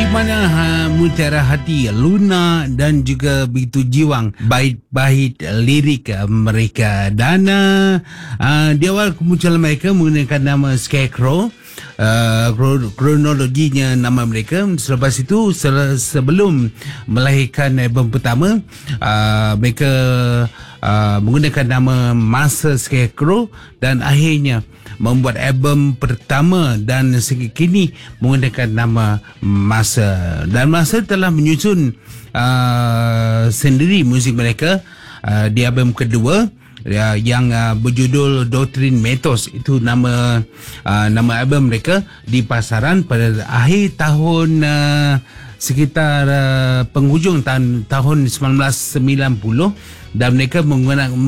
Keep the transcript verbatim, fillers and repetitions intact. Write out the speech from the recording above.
mana ha, Mutiara Hati, Luna dan juga begitu jiwang bait-bait lirik mereka. Dan uh, uh, di awal kemunculan mereka menggunakan nama Scarecrow. Uh, kronologinya nama mereka. Selepas itu se- sebelum melahirkan album pertama, uh, mereka uh, menggunakan nama Master Scarecrow dan akhirnya membuat album pertama dan sehingga kini menggunakan nama Masa. Dan Masa telah menyusun uh, sendiri muzik mereka uh, di album kedua uh, yang uh, berjudul Doktrin Metos. Itu nama uh, nama album mereka di pasaran pada akhir tahun uh, sekitar uh, penghujung tahun tahun sembilan belas sembilan puluh, dan mereka menggunakan